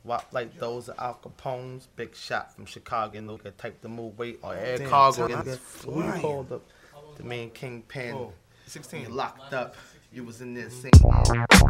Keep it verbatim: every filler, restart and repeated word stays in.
Wop like those are Al Capone's. Big shot from Chicago. And look at type to move weight or air Damn, cargo. time What is do you flying. call the the main kingpin? Oh, sixteen. You locked up. You was in there singing.